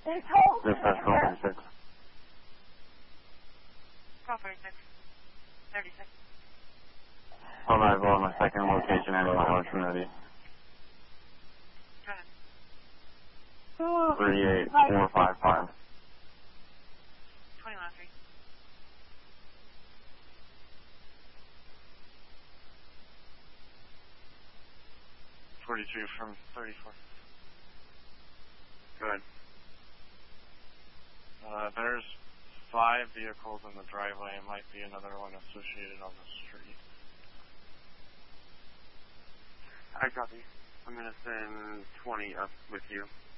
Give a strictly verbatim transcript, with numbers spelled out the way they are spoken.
Dispatch call thirty-six. Call thirty-six. thirty-six. Hold on, on my second location and my community. Go ahead. three eight four five five. twenty-one oh three. forty-two from thirty-four. Go ahead. Uh, there's five vehicles in the driveway. It might be another one associated on the street. I copy. I'm going to send twenty up with you.